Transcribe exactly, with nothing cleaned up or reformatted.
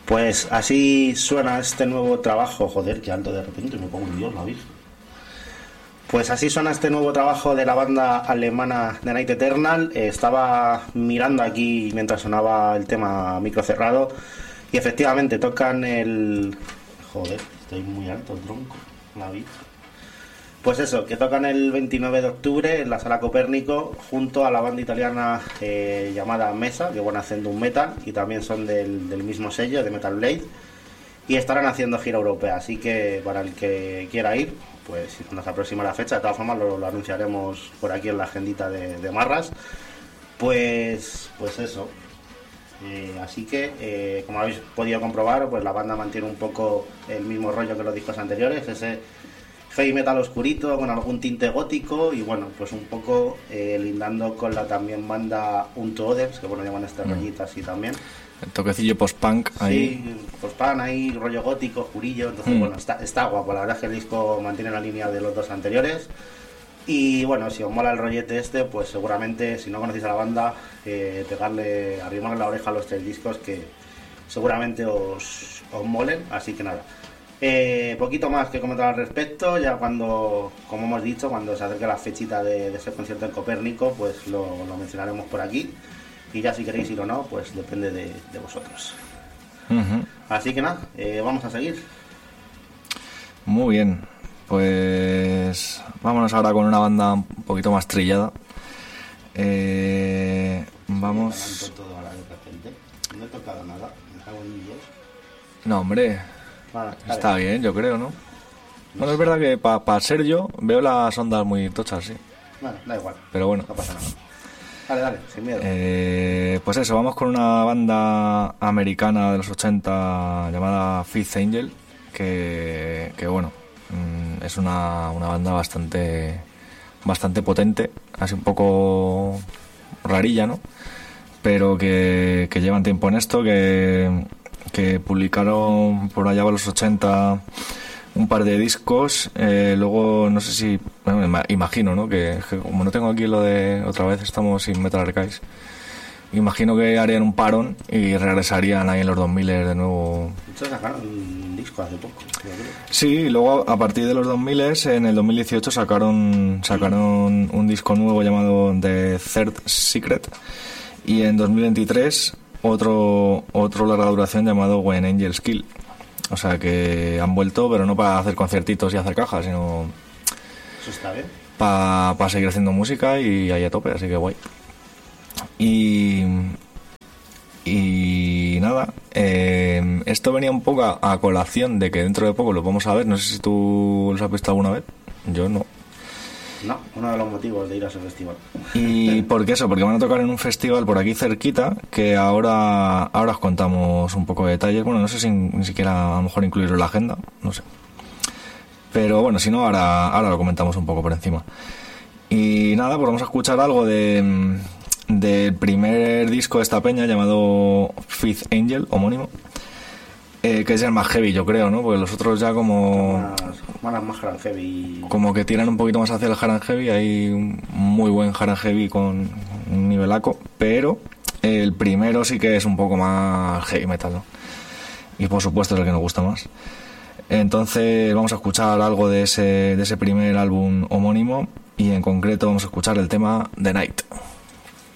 Pues así suena este nuevo trabajo. Joder, qué alto de repente me pongo un Dios, la Virgen. Pues así suena este nuevo trabajo de la banda alemana The Night Eternal. Eh, estaba mirando aquí mientras sonaba el tema micro cerrado y efectivamente tocan el... Joder, estoy muy alto, tronco, la Virgen. Pues eso, que tocan el veintinueve de octubre en la Sala Copérnico junto a la banda italiana eh, llamada Mesa, que van haciendo un metal y también son del, del mismo sello de Metal Blade y estarán haciendo gira europea, así que para el que quiera ir, pues cuando se aproxima la fecha, de todas formas lo, lo anunciaremos por aquí en la agendita de, de Marras, pues, pues eso. Eh, así que, eh, como habéis podido comprobar, pues la banda mantiene un poco el mismo rollo que los discos anteriores, ese heavy metal oscurito con algún tinte gótico y bueno, pues un poco eh, lindando con la también banda Unto Others, que bueno, llaman este mm. rollito así también. El toquecillo post-punk ahí. Sí, post-punk ahí, rollo gótico, oscurillo, entonces mm. bueno, está, está guapo, la verdad es que el disco mantiene la línea de los dos anteriores. Y bueno, si os mola el rollete este, pues seguramente, si no conocéis a la banda, eh, pegarle, arrimarle la oreja a los tres discos que seguramente os, os molen, así que nada. Eh, poquito más que comentar al respecto, ya cuando, como hemos dicho, cuando se acerque la fechita de, de ese concierto en Copérnico, pues lo, lo mencionaremos por aquí. Y ya si queréis ir o no, pues depende de, de vosotros. Uh-huh. Así que nada, eh, vamos a seguir. Muy bien. Pues vámonos ahora con una banda un poquito más trillada. Eh, vamos. Todo ahora de repente. No he tocado nada. Me cago en Dios. No, hombre. Vale, está bien. bien, yo creo, ¿no? Bueno, es verdad que para pa ser yo veo las ondas muy tochas, sí. Bueno, da igual. Pero bueno. No pasa nada. Dale, dale, sin miedo. Eh, pues eso, vamos con una banda americana de los ochenta llamada Fifth Angel, que, que bueno. Es una, una banda bastante bastante potente, así un poco rarilla, ¿no? Pero que, que llevan tiempo en esto, que, que publicaron por allá a los ochenta un par de discos, eh, luego no sé si, bueno, imagino, ¿no? Que, que como no tengo aquí lo de otra vez estamos sin Metal Archives, imagino que harían un parón y regresarían ahí en los dos mil de nuevo. Muchos sacaron un disco hace poco. Sí, y luego a partir de los dos mil en el dos mil dieciocho sacaron sacaron un disco nuevo llamado The Third Secret y en dos mil veintitrés otro otro larga duración llamado When Angels Kill. O sea que han vuelto, pero no para hacer conciertitos y hacer cajas, sino eso está bien. Para pa seguir haciendo música y ahí a tope, así que guay. Y, y nada, eh, esto venía un poco a, a colación de que dentro de poco lo vamos a ver. No sé si tú los has visto alguna vez. Yo no. No, uno de los motivos de ir a ese festival. ¿Y por qué eso? Porque van a tocar en un festival por aquí cerquita, que ahora ahora os contamos un poco de detalles. Bueno, no sé si ni siquiera a lo mejor incluirlo en la agenda, no sé. Pero bueno, si no, ahora, ahora lo comentamos un poco por encima. Y nada, pues vamos a escuchar algo de... del primer disco de esta peña llamado Fifth Angel, homónimo, eh, que es el más heavy, yo creo, ¿no? Porque los otros ya como más, más hard heavy, como que tiran un poquito más hacia el hard and heavy. Hay un muy buen hard and heavy con un nivelaco, pero el primero sí que es un poco más heavy metal, ¿no? Y por supuesto es el que nos gusta más. Entonces vamos a escuchar algo de ese de ese primer álbum homónimo y en concreto vamos a escuchar el tema The Night.